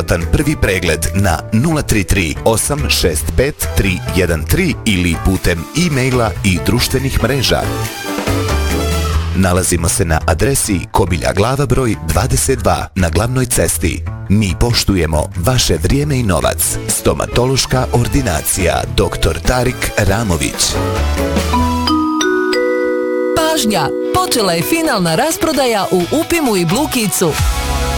besplatan prvi pregled na 033 865 313 ili putem e-maila i društvenih mreža. Nalazimo se na adresi Kobilja Glava broj 22 na glavnoj cesti. Mi poštujemo vaše vrijeme i novac. Stomatološka ordinacija Dr. Tarik Ramović. Pažnja! Počela je finalna rasprodaja u Upimu i Blukicu.